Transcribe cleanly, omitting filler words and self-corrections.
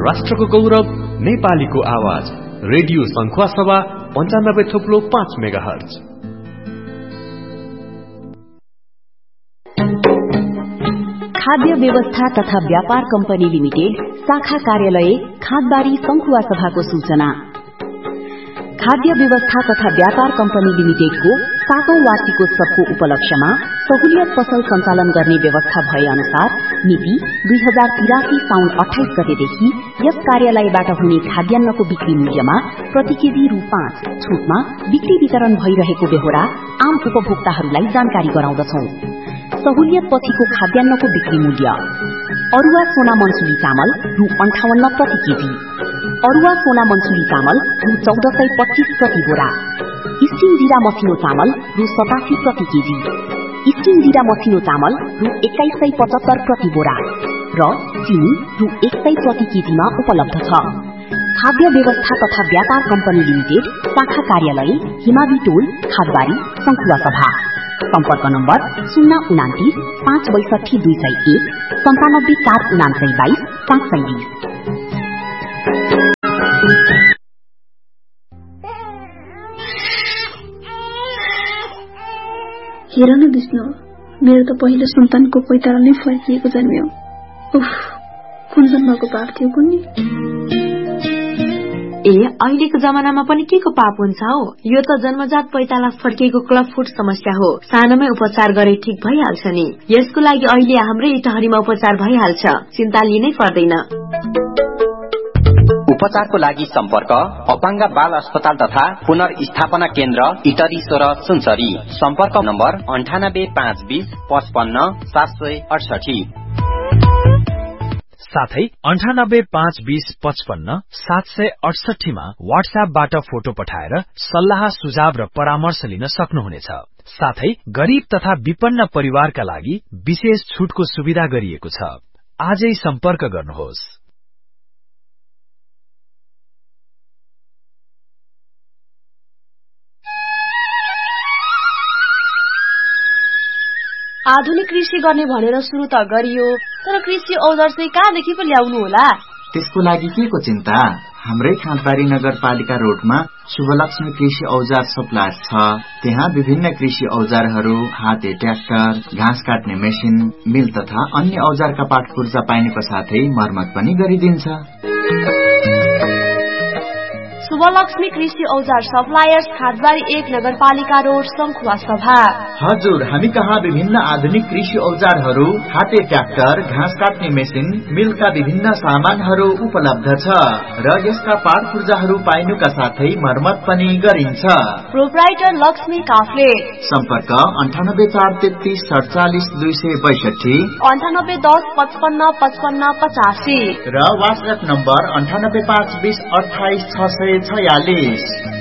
राष्ट्रको गौरव, नेपालीको आवाज, रेडियो सङ्खुवासभा 95.5 मेगाहर्ज। खाद्य व्यवस्था तथा व्यापार कम्पनी लिमिटेड शाखा कार्यालय खादबारी सङ्खुवासभाको सूचना। खाद्य व्यवस्था तथा व्यापार कम्पनी लिमिटेडको 7औं वार्षिकोत्सवको उपलक्ष्यमा सहुलियत पसल सञ्चालन गर्ने व्यवस्था भए अनुसार मिति 2083 साउन 28 गतेदेखि यस कार्यालयबाट हुने खाद्यान्नको बिक्री मूल्यमा प्रति केजी रु 5 छूटमा बिक्री वितरण भइरहेको बेहोरा आम उपभोक्ताहरूलाई जानकारी गराउँदछौं। सहुलियत पछिको खाद्यान्नको बिक्री मूल्य: अरुवा सोना मनसुली चामल रु 58 प्रति केजी, अरुवा सोना मनसुली चामल रु 1425 प्रति बोरा, स्टिम जीरा मसिनो चामल रु 87 प्रति केजी, स्टिम जीरा मसिनो चामल रु 2175 प्रति बोरा र चिनी रु 100 प्रति केजीमा उपलब्ध छ। खाद्य व्यवस्था तथा व्यापार कम्पनी लिमिटेड शाखा कार्यालय हिमावी टोल खादबारी सङ्खुवासभा। सम्पर्क नम्बर 029 562 201 97 4 520। हेर न विष्णु, मेरो त पहिलो सन्तानको पैताला नै फर्किएको जन्म्यो। उफ, कुन जन्मको पाप थियो कुन्नी। अहिलेको जमानामा पनि के को पाप हुन्छ हो? यो त जन्मजात पैताला फर्किएको क्लबफुट समस्या हो। सानोमै उपचार गरे ठीक भइहाल्छ नि। यसको लागि अहिले हाम्रै इटहरीमा उपचार भइहाल्छ, चिन्ता लिनै पर्दैन। उपचारको लागि सम्पर्क अपाङ्ग बाल अस्पताल तथा पुनर्स्थापना केन्द्र इटरी 16 सुनसरी। सम्पर्क नम्बर 98 520 55 768 साथै 98 520 55 768 मा व्हाट्सएपबाट फोटो पठाएर सल्लाह सुझाव र परामर्श लिन सक्नुहुनेछ। साथै गरीब तथा विपन्न परिवारका लागि विशेष छुटको सुविधा गरिएको छ। आजै सम्पर्क गर्नुहोस्। आधुनिक कृषि गर्ने भनेर सुरु त गरियो, तर कृषि औजार चाहिँ कहाँदेखि पो ल्याउनु होला? त्यसको लागि के को चिन्ता? हाम्रै खादबारी नगरपालिका रोडमा शुभलक्ष्मी कृषि औजार सप्लायर छ। त्यहाँ विभिन्न कृषि औजारहरू, हाते ट्र्याक्टर, घाँस काट्ने मेसिन, मिल तथा अन्य औजारका पाटपुर्जा पाइनुको साथै मर्मत पनि गरिदिन्छ। शुभलक्ष्मी कृषि औजार सप्लायर्स खादबारी 1 नगरपालिका रोड सङ्खुवासभा। हजुर, हामी कहाँ विभिन्न आधुनिक कृषि औजारहरू, हाते ट्र्याक्टर, घाँस काट्ने मेसिन, मिलका विभिन्न सामानहरू उपलब्ध छ र यसका पाटपुर्जाहरू पाइनुका साथै मर्मत पनि गरिन्छ। प्रोप्राइटर लक्ष्मी काफ्ले। सम्पर्क 98 433 47 262 98 10 55 55 85 र व्हाट्सएप नम्बर 98 520 28 646।